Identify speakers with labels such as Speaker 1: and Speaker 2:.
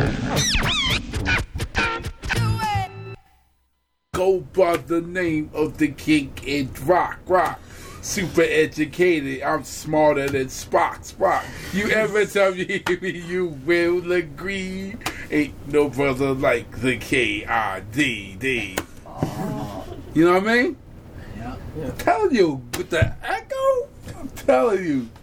Speaker 1: Go by the name of the king and rock. Super educated, I'm smarter than Spock. You ever tell me you will agree? Ain't no brother like the K-I-D-D. You know what I mean?
Speaker 2: Yeah.
Speaker 1: I'm telling you, with the echo, I'm telling you.